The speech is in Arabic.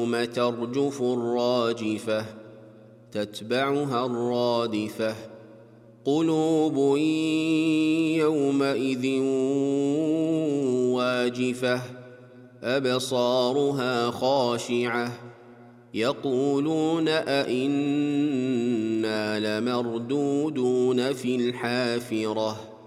يوم ترجف الراجفة تتبعها الرادفة قلوب يومئذ واجفة أبصارها خاشعة يقولون أئنا لمردودون في الحافرة